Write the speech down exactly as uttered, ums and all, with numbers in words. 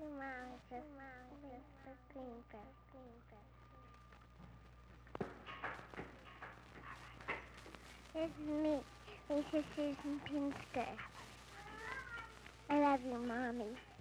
Mom, just the green bird. It's me, Lisa Susan Pinsker. I love you, Mommy.